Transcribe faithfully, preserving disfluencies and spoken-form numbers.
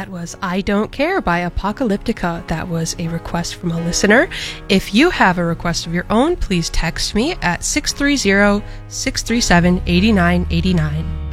was I Don't Care by Apocalyptica. That was a request from a listener. If you have a request of your own, please text me at six three zero, six three seven, eight nine eight nine.